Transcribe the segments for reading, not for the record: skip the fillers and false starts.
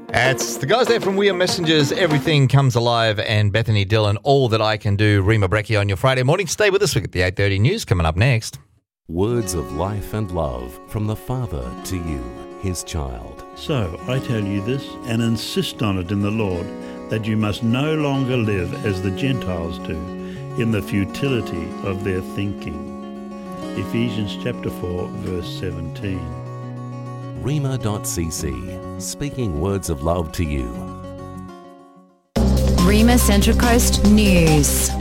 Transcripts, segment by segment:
It's the guys there from We Are Messengers. Everything comes alive, and Bethany Dillon, All That I Can Do. Rima Brecchi on your Friday morning. Stay with us. We get the 8:30 news coming up next. Words of life and love from the Father to you, his child. So I tell you this, and insist on it in the Lord, that you must no longer live as the Gentiles do, in the futility of their thinking. Ephesians chapter 4, verse 17. Rima.cc, speaking words of love to you. Rima Central Coast News.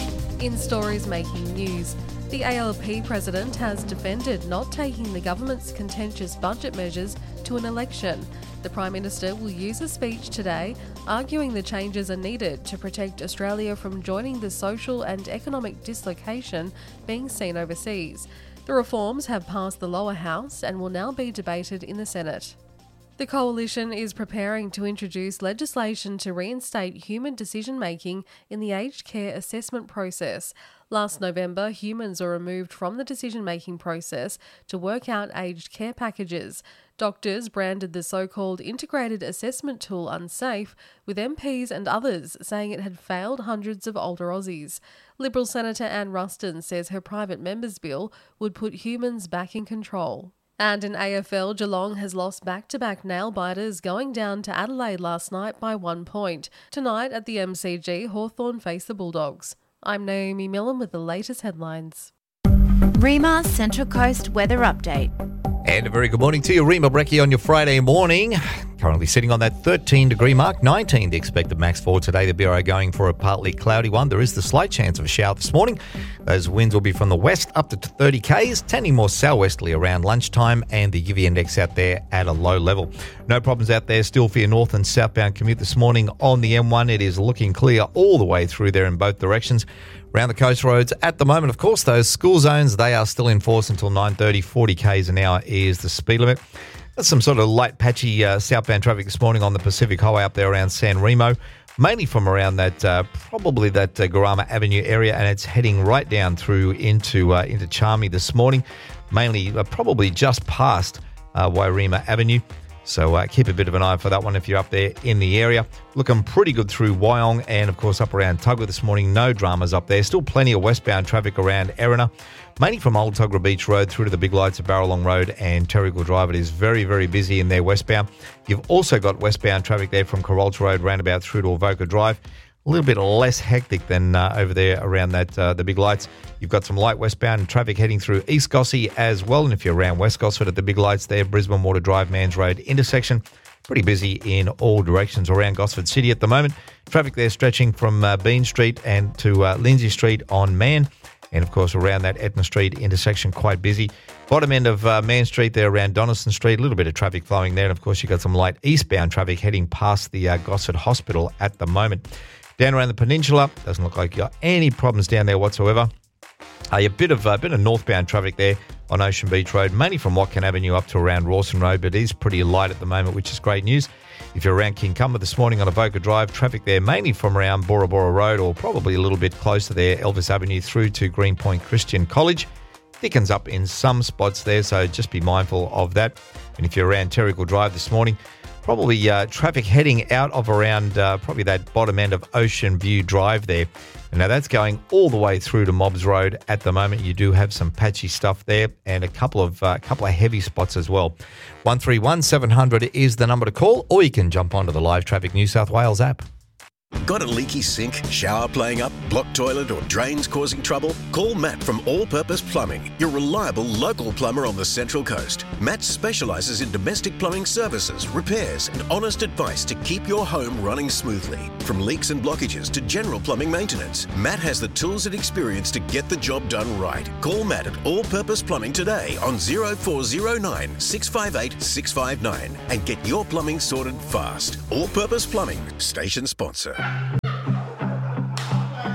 In stories making news, the ALP president has defended not taking the government's contentious budget measures to an election. The Prime Minister will use a speech today arguing the changes are needed to protect Australia from joining the social and economic dislocation being seen overseas. The reforms have passed the lower house and will now be debated in the Senate. The Coalition is preparing to introduce legislation to reinstate human decision-making in the aged care assessment process. Last November, humans were removed from the decision-making process to work out aged care packages. Doctors branded the so-called integrated assessment tool unsafe, with MPs and others saying it had failed hundreds of older Aussies. Liberal Senator Anne Ruston says her private member's bill would put humans back in control. And in AFL, Geelong has lost back-to-back nail-biters, going down to Adelaide last night by 1 point. Tonight at the MCG, Hawthorn face the Bulldogs. I'm Naomi Millen with the latest headlines. Rima Central Coast Weather Update. And a very good morning to you, Rima Brecchi on your Friday morning. Currently sitting on that 13-degree mark, 19 the expected max for today. The Bureau going for a partly cloudy one. There is the slight chance of a shower this morning. Those winds will be from the west up to 30 k's, tending more southwesterly around lunchtime, and the UV index out there at a low level. No problems out there still for your north and southbound commute this morning on the M1. It is looking clear all the way through there in both directions. Around the coast roads at the moment, of course, those school zones, they are still in force until 9:30. 40 k's an hour is the speed limit. There's some sort of light patchy southbound traffic this morning on the Pacific Highway up there around San Remo, mainly from around that, probably that Garama Avenue area, and it's heading right down through into Charmy this morning, mainly probably just past Wairema Avenue. So keep a bit of an eye for that one if you're up there in the area. Looking pretty good through Wyong and, of course, up around Tuggerah this morning. No dramas up there. Still plenty of westbound traffic around Erina, mainly from Old Tuggerah Beach Road through to the big lights of Barrelong Road and Terrigal Drive. It is very, very busy in there westbound. You've also got westbound traffic there from Corolta Road roundabout through to Avoca Drive. A little bit less hectic than over there around that the big lights. You've got some light westbound traffic heading through East Gossie as well. And if you're around West Gosford at the big lights there, Brisbane Water Drive, Mans Road intersection, pretty busy in all directions around Gosford City at the moment. Traffic there stretching from Bean Street and to Lindsay Street on Man. And, of course, around that Etna Street intersection, quite busy. Bottom end of Man Street there around Donaldson Street, a little bit of traffic flowing there. And, of course, you've got some light eastbound traffic heading past the Gosford Hospital at the moment. Down around the peninsula, doesn't look like you got any problems down there whatsoever. A bit of northbound traffic there on Ocean Beach Road, mainly from Watkin Avenue up to around Rawson Road, but it is pretty light at the moment, which is great news. If you're around Kincumber this morning on Avoca Drive, traffic there mainly from around Bora Bora Road or probably a little bit closer there, Elvis Avenue through to Greenpoint Christian College. Thickens up in some spots there, so just be mindful of that. And if you're around Terrigal Drive this morning, probably traffic heading out of around probably that bottom end of Ocean View Drive there. And now that's going all the way through to Mobbs Road at the moment. You do have some patchy stuff there and a couple of heavy spots as well. 131 700 is the number to call, or you can jump onto the Live Traffic New South Wales app. Got a leaky sink, shower playing up, blocked toilet or drains causing trouble? Call Matt from All Purpose Plumbing, your reliable local plumber on the Central Coast. Matt specialises in domestic plumbing services, repairs and honest advice to keep your home running smoothly. From leaks and blockages to general plumbing maintenance, Matt has the tools and experience to get the job done right. Call Matt at All Purpose Plumbing today on 0409 658 659 and get your plumbing sorted fast. All Purpose Plumbing, station sponsor.